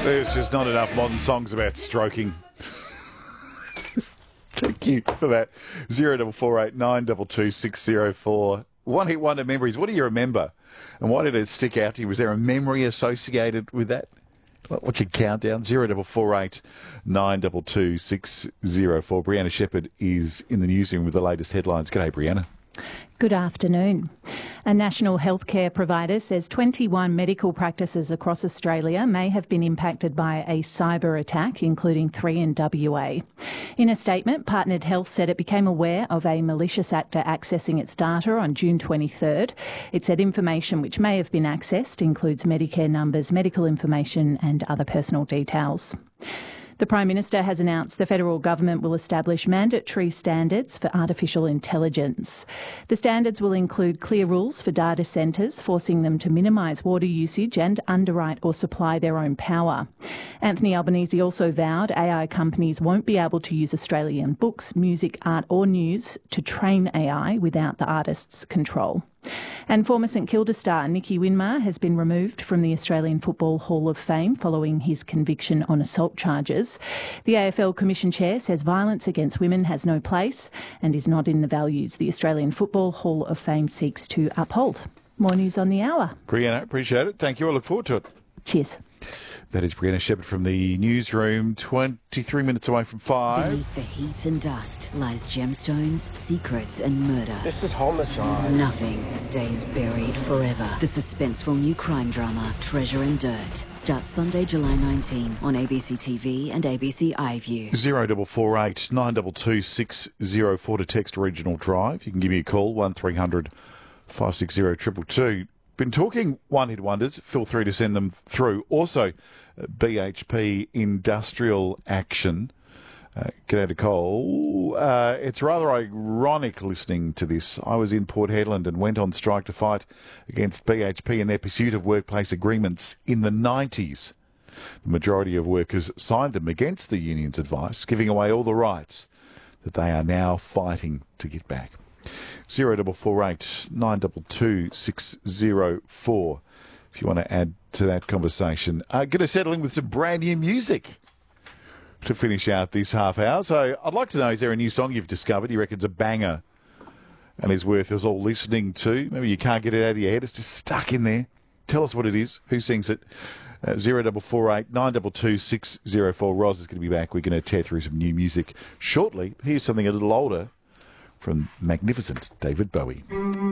There's just not enough modern songs about stroking. Thank you for that. 0448 922 604. One hit wonder memories. What do you remember? And why did it stick out to you? Was there a memory associated with that? What's your countdown? 0448 922 604. Brianna Shepherd is in the newsroom with the latest headlines. G'day, Brianna. Good afternoon. A national healthcare provider says 21 medical practices across Australia may have been impacted by a cyber attack, including 3 in WA. In a statement, Partnered Health said it became aware of a malicious actor accessing its data on June 23rd. It said information which may have been accessed includes Medicare numbers, medical information and other personal details. The Prime Minister has announced the federal government will establish mandatory standards for artificial intelligence. The standards will include clear rules for data centres, forcing them to minimise water usage and underwrite or supply their own power. Anthony Albanese also vowed AI companies won't be able to use Australian books, music, art or news to train AI without the artist's control. And former St Kilda star Nicky Winmar has been removed from the Australian Football Hall of Fame following his conviction on assault charges. The AFL Commission Chair says violence against women has no place and is not in the values the Australian Football Hall of Fame seeks to uphold. More news on the hour. Brianna, appreciate it. Thank you. I look forward to it. Cheers. That is Brianna Shepherd from the newsroom, 23 minutes away from 5. Beneath the heat and dust lies gemstones, secrets and murder. This is homicide. Nothing stays buried forever. The suspenseful new crime drama, Treasure and Dirt, starts Sunday, July 19 on ABC TV and ABC iView. 0448 922 604 to text Regional Drive. You can give me a call, 1300 560 222. Been talking one-hit wonders. Feel free to send them through. Also, BHP industrial action. G'day to Cole. It's rather ironic listening to this. I was in Port Hedland and went on strike to fight against BHP in their pursuit of workplace agreements in the 90s. The majority of workers signed them against the union's advice, giving away all the rights that they are now fighting to get back. 0448 922 604 if you want to add to that conversation. Going to settle in with some brand new music to finish out this half hour. So I'd like to know, is there a new song you've discovered you reckon's a banger and is worth us all listening to? Maybe you can't get it out of your head. It's just stuck in there. Tell us what it is. Who sings it? 0448 922 604. Roz is going to be back. We're going to tear through some new music shortly. Here's something a little older from magnificent David Bowie.